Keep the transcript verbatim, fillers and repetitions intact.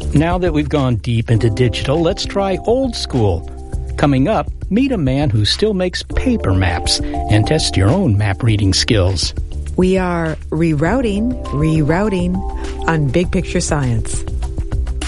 Now that we've gone deep into digital, let's try old school. Coming up, meet a man who still makes paper maps and test your own map reading skills. We are rerouting, rerouting on Big Picture Science.